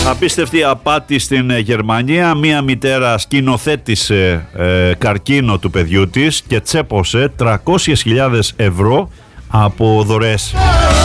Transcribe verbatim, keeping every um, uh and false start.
Απίστευτη απάτη στην Γερμανία. Μία μητέρα σκηνοθέτησε ε, καρκίνο του παιδιού της και τσέπωσε τριακόσιες χιλιάδες ευρώ από δωρεές.